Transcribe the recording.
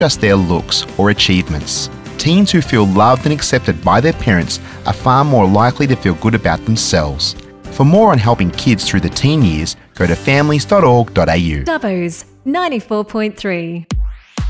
just their looks or achievements. Teens who feel loved and accepted by their parents are far more likely to feel good about themselves. For more on helping kids through the teen years, go to families.org.au. Dubbo's 94.3.